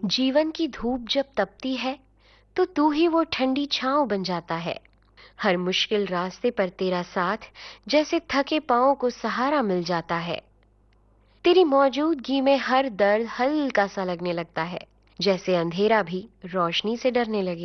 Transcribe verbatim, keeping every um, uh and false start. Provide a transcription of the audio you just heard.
जीवन की धूप जब तपती है तो तू ही वो ठंडी छांव बन जाता है। हर मुश्किल रास्ते पर तेरा साथ जैसे थके पांवों को सहारा मिल जाता है। तेरी मौजूदगी में हर दर्द हल्का सा लगने लगता है, जैसे अंधेरा भी रोशनी से डरने लगे।